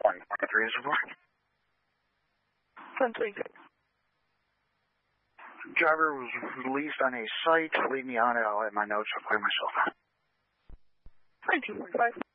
123 is report. 1026. Driver was released on a site. Leave me on it. I'll add my notes. I'll clear myself. 3245.